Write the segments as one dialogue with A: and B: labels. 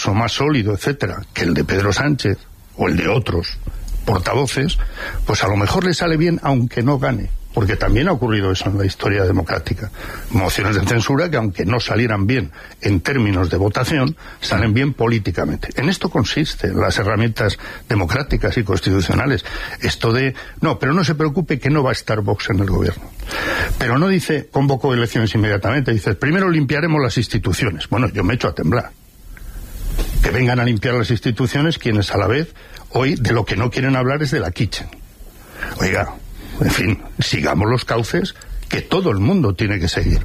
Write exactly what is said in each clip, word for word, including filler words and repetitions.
A: discurso más sólido, etcétera, que el de Pedro Sánchez o el de otros portavoces, pues a lo mejor le sale bien aunque no gane, porque también ha ocurrido eso en la historia democrática. Mociones de censura que, aunque no salieran bien en términos de votación, salen bien políticamente. En esto consisten las herramientas democráticas y constitucionales. Esto de, no, pero no se preocupe que no va a estar Vox en el gobierno. Pero no dice, convoco elecciones inmediatamente, dice, primero limpiaremos las instituciones. Bueno, yo me echo a temblar. Que vengan a limpiar las instituciones quienes a la vez, hoy, de lo que no quieren hablar es de la kitchen. Oiga, en fin, sigamos los cauces que todo el mundo tiene que seguir.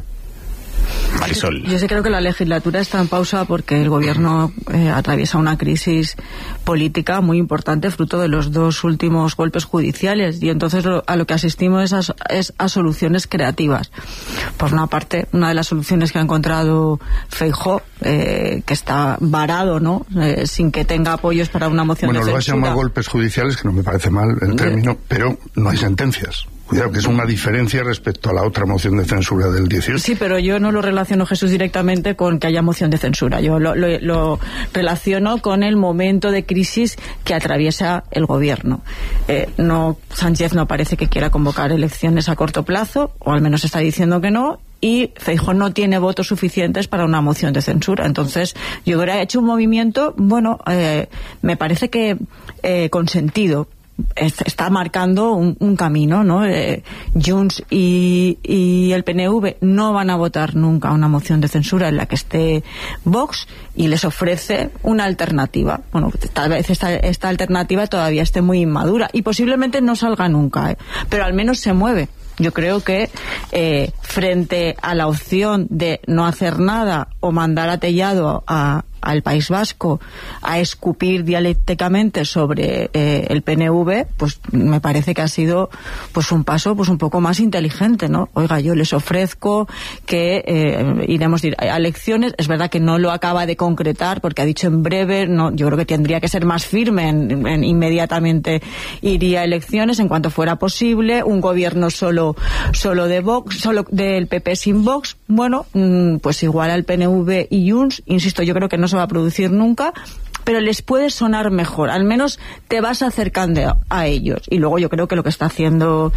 B: Marisol.
C: Yo sí creo que la legislatura está en pausa porque el gobierno eh, atraviesa una crisis política muy importante fruto de los dos últimos golpes judiciales, y entonces lo, a lo que asistimos es a, es a soluciones creativas. Por una parte, una de las soluciones que ha encontrado Feijóo, eh, que está varado, ¿no? Eh, sin que tenga apoyos para una moción
A: bueno,
C: de censura.
A: Bueno, lo vas a llamar golpes judiciales, que no me parece mal el término, eh, pero no hay sentencias. Cuidado, que es una diferencia respecto a la otra moción de censura del dieciocho.
C: Sí, pero yo no lo relaciono, Jesús, directamente con que haya moción de censura. Yo lo, lo, lo relaciono con el momento de crisis que atraviesa el gobierno. Eh, no, Sánchez no parece que quiera convocar elecciones a corto plazo, o al menos está diciendo que no, y Feijóo no tiene votos suficientes para una moción de censura. Entonces, yo hubiera hecho un movimiento, bueno, eh, me parece que eh, con sentido. Está marcando un, un camino, ¿no? Eh, Junts y, y el P N V no van a votar nunca una moción de censura en la que esté Vox, y les ofrece una alternativa. Bueno, tal vez esta, esta alternativa todavía esté muy inmadura y posiblemente no salga nunca, ¿eh? Pero al menos se mueve. Yo creo que eh, frente a la opción de no hacer nada o mandar a Tellado a, al País Vasco a escupir dialécticamente sobre eh, el P N V, pues me parece que ha sido pues un paso pues un poco más inteligente, ¿no? Oiga, yo les ofrezco que eh, iremos a elecciones. Es verdad que no lo acaba de concretar porque ha dicho en breve, no, yo creo que tendría que ser más firme en, en inmediatamente iría a elecciones en cuanto fuera posible, un gobierno solo solo de Vox, solo del P P sin Vox. Bueno, pues igual al P N V y Junts, insisto, yo creo que no se va a producir nunca, pero les puede sonar mejor, al menos te vas acercando a ellos. Y luego yo creo que lo que está haciendo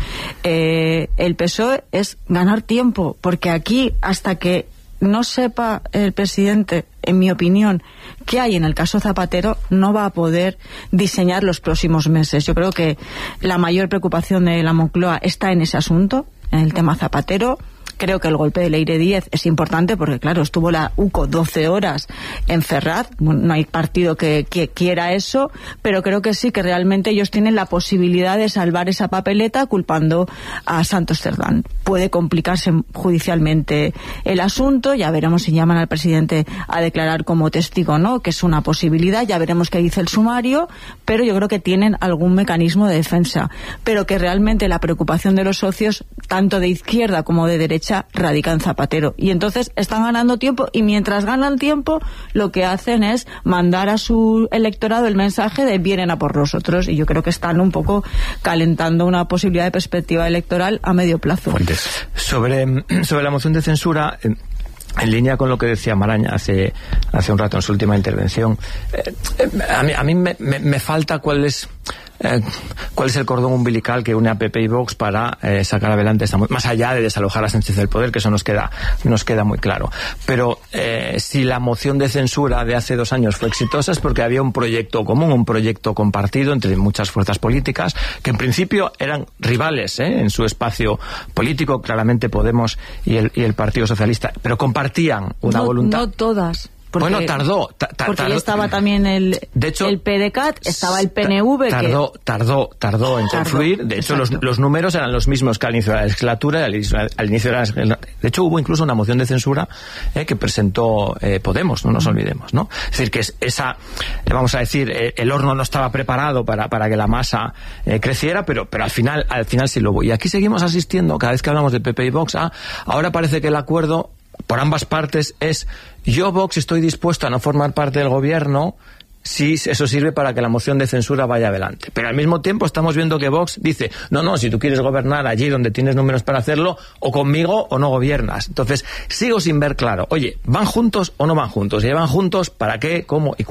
C: eh, el P S O E es ganar tiempo, porque aquí, hasta que no sepa el presidente, en mi opinión, qué hay en el caso Zapatero, no va a poder diseñar los próximos meses. Yo creo que la mayor preocupación de la Moncloa está en ese asunto, en el tema Zapatero. Creo que el golpe de Leire Díez es importante porque, claro, estuvo la U C O doce horas en Ferraz. No hay partido que, que quiera eso, pero creo que sí, que realmente ellos tienen la posibilidad de salvar esa papeleta culpando a Santos Cerdán. Puede complicarse judicialmente el asunto, ya veremos si llaman al presidente a declarar como testigo o no, que es una posibilidad, ya veremos qué dice el sumario, pero yo creo que tienen algún mecanismo de defensa, pero que realmente la preocupación de los socios, tanto de izquierda como de derecha, radica en Zapatero, y entonces están ganando tiempo, y mientras ganan tiempo lo que hacen es mandar a su electorado el mensaje de vienen a por nosotros, y yo creo que están un poco calentando una posibilidad de perspectiva electoral a medio plazo.
B: Fuentes. Sobre, sobre la moción de censura, eh, en línea con lo que decía Maraña hace, hace un rato en su última intervención, eh, eh, a mí, a mí me, me, me falta cuál es Eh, cuál es el cordón umbilical que une a P P y Vox para eh, sacar adelante esta, más allá de desalojar a Sánchez del poder, que eso nos queda nos queda muy claro. Pero eh, si la moción de censura de hace dos años fue exitosa es porque había un proyecto común, un proyecto compartido entre muchas fuerzas políticas que en principio eran rivales ¿eh? en su espacio político, claramente Podemos y el, y el Partido Socialista, pero compartían una
C: no,
B: voluntad.
C: No todas. Porque,
B: bueno, tardó. Ta, ta,
C: porque
B: tardó,
C: estaba también el,
B: de hecho,
C: el P D C A T, estaba el P N V.
B: Tardó,
C: que...
B: tardó, tardó en
C: tardó,
B: confluir. De hecho, los, los números eran los mismos que al inicio de la legislatura. Al inicio, al inicio de, la, de hecho, hubo incluso una moción de censura eh, que presentó eh, Podemos, no nos olvidemos, ¿no? Es decir, que es, esa, eh, vamos a decir, eh, el horno no estaba preparado para, para que la masa eh, creciera, pero, pero al final, al final sí lo hubo. Y aquí seguimos asistiendo, cada vez que hablamos de P P y Vox, a, ahora parece que el acuerdo por ambas partes es: yo, Vox, estoy dispuesto a no formar parte del gobierno si eso sirve para que la moción de censura vaya adelante. Pero al mismo tiempo estamos viendo que Vox dice, no, no, si tú quieres gobernar allí donde tienes números para hacerlo, o conmigo o no gobiernas. Entonces, sigo sin ver claro, oye, ¿van juntos o no van juntos? ¿Y van juntos para qué, cómo y cuándo?